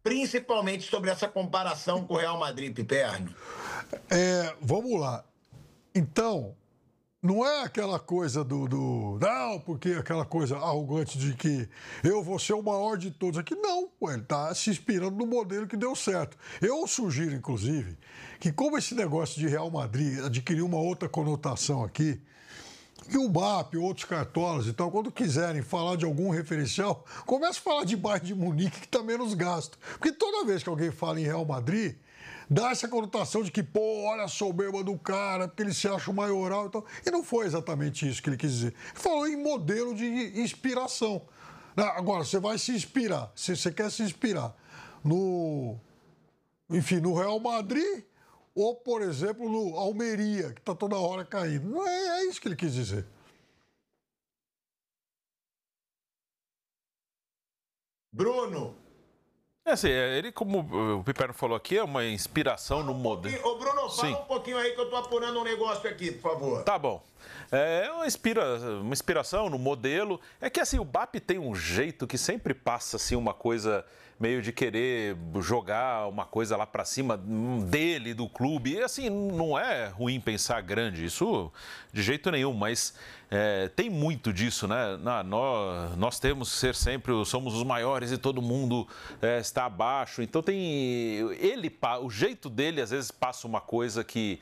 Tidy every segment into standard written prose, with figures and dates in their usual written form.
principalmente sobre essa comparação com o Real Madrid, Piperno. Vamos lá. Então, não é aquela coisa não, porque aquela coisa arrogante de que eu vou ser o maior de todos aqui. Não, ele está se inspirando no modelo que deu certo. Eu sugiro, inclusive, que como esse negócio de Real Madrid adquiriu uma outra conotação aqui, que o BAP, outros cartolas e tal, quando quiserem falar de algum referencial, comece a falar de Bayern de Munique, que está menos gasto. Porque toda vez que alguém fala em Real Madrid, dá essa conotação de que, olha a soberba do cara, porque ele se acha o maioral e tal. E não foi exatamente isso que ele quis dizer. Ele falou em modelo de inspiração. Agora, você vai se inspirar, se você quer se inspirar no Real Madrid ou, por exemplo, no Almeria, que está toda hora caindo. Não é isso que ele quis dizer. Bruno. Assim, ele, como o Piperno falou aqui, é uma inspiração no modelo. Ô, Bruno, fala um pouquinho aí que eu tô apurando um negócio aqui, por favor. Tá bom. É uma inspiração no modelo. É que assim, o BAP tem um jeito que sempre passa assim, uma coisa meio de querer jogar uma coisa lá pra cima dele, do clube. E assim, não é ruim pensar grande, isso de jeito nenhum, mas tem muito disso, né? Nós temos que ser sempre, somos os maiores e todo mundo está abaixo. Então o jeito dele às vezes passa uma coisa que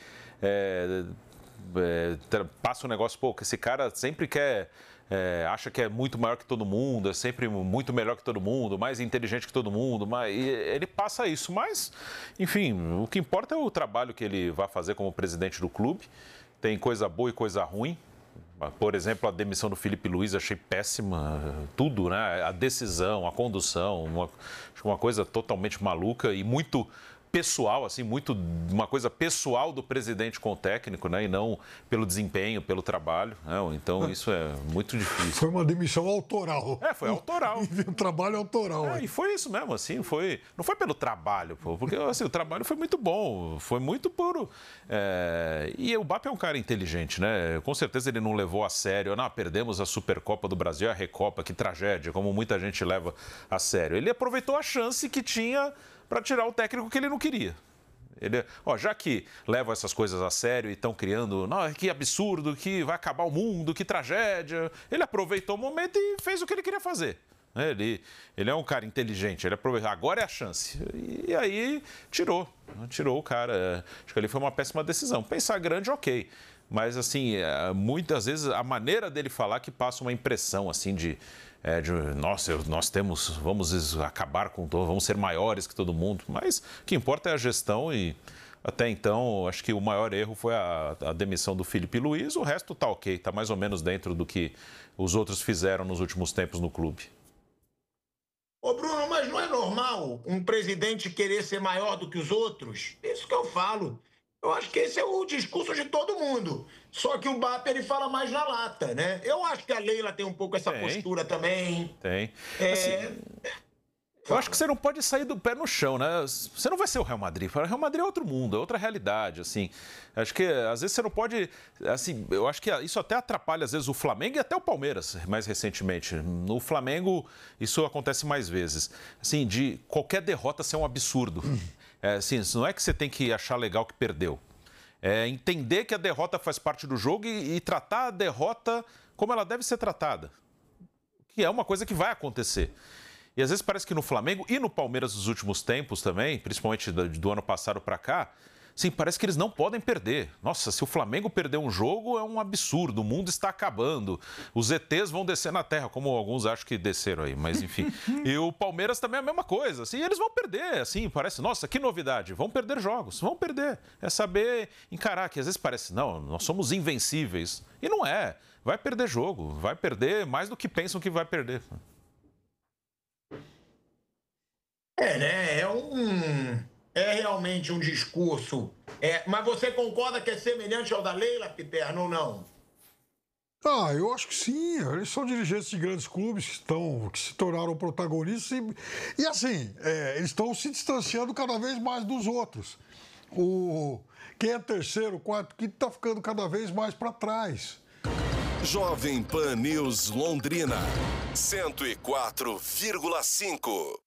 passa um negócio, que esse cara sempre quer, acha que é muito maior que todo mundo, é sempre muito melhor que todo mundo, mais inteligente que todo mundo, e ele passa isso. Mas, enfim, o que importa é o trabalho que ele vai fazer como presidente do clube. Tem coisa boa e coisa ruim. Por exemplo, a demissão do Filipe Luís achei péssima, tudo, né? A decisão, a condução, uma coisa totalmente maluca e muito pessoal, assim, uma coisa pessoal do presidente com o técnico, né? E não pelo desempenho, pelo trabalho. Né? Então, isso é muito difícil. Foi uma demissão autoral. Foi autoral. Um trabalho autoral. E foi isso mesmo, assim, não foi pelo trabalho, porque assim, o trabalho foi muito bom, foi muito puro. E o BAP é um cara inteligente, né? Com certeza ele não levou a sério, perdemos a Supercopa do Brasil, a Recopa, que tragédia, como muita gente leva a sério. Ele aproveitou a chance que tinha para tirar o técnico que ele não queria. Já que levam essas coisas a sério e estão criando, que absurdo, que vai acabar o mundo, que tragédia, ele aproveitou o momento e fez o que ele queria fazer. Ele é um cara inteligente, ele aproveitou, agora é a chance. E aí tirou o cara. Acho que ali foi uma péssima decisão. Pensar grande, ok. Mas, assim, muitas vezes a maneira dele falar que passa uma impressão, assim, vamos acabar com todo, vamos ser maiores que todo mundo. Mas o que importa é a gestão e, até então, acho que o maior erro foi a demissão do Filipe Luís. O resto tá ok, tá mais ou menos dentro do que os outros fizeram nos últimos tempos no clube. Ô, Bruno, mas não é normal um presidente querer ser maior do que os outros? Isso que eu falo. Eu acho que esse é o discurso de todo mundo. Só que o BAP, ele fala mais na lata, né? Eu acho que a Leila tem um pouco essa postura também. Tem. Eu acho que você não pode sair do pé no chão, né? Você não vai ser o Real Madrid. O Real Madrid é outro mundo, é outra realidade, assim. Acho que, às vezes, você não pode... Assim, eu acho que isso até atrapalha, às vezes, o Flamengo e até o Palmeiras, mais recentemente. No Flamengo, isso acontece mais vezes. Assim, de qualquer derrota ser um absurdo. Assim, não é que você tem que achar legal que perdeu. É entender que a derrota faz parte do jogo e tratar a derrota como ela deve ser tratada. Que é uma coisa que vai acontecer. E às vezes parece que no Flamengo e no Palmeiras nos últimos tempos também, principalmente do ano passado para cá, sim, parece que eles não podem perder. Nossa, se o Flamengo perder um jogo é um absurdo, o mundo está acabando. Os ETs vão descer na Terra, como alguns acham que desceram aí, mas enfim. E o Palmeiras também é a mesma coisa, assim, eles vão perder, assim, parece, nossa, que novidade, vão perder jogos, vão perder. É saber encarar, que às vezes parece, não, nós somos invencíveis. E não é, vai perder jogo, vai perder mais do que pensam que vai perder. Né? É realmente um discurso. Mas você concorda que é semelhante ao da Leila, Piperno, ou não? Eu acho que sim. Eles são dirigentes de grandes clubes que se tornaram protagonistas e assim, eles estão se distanciando cada vez mais dos outros. Quem é terceiro, quarto, quinto está ficando cada vez mais para trás. Jovem Pan News Londrina, 104,5.